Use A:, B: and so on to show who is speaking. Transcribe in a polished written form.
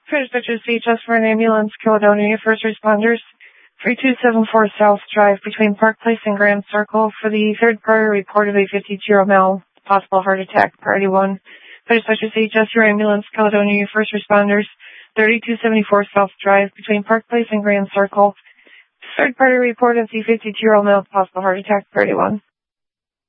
A: For dispatcher CHS for an ambulance, Caledonia first responders, 3274 South Drive between Park Place and Grand Circle for the third party report of a 52-year-old male, possible heart attack, priority 1. For dispatcher CHS for ambulance, Caledonia first responders, 3274 South Drive between Park Place and Grand Circle, third party report of the 52-year-old male, possible heart attack, priority 1.